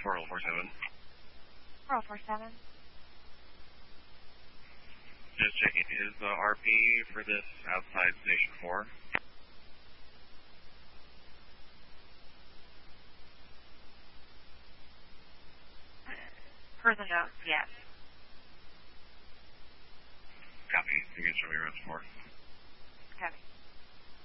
4047. 4047. Just checking, is the RP for this outside Station 4? Per the notes, yes. Copy. You can show me routes 4. Copy.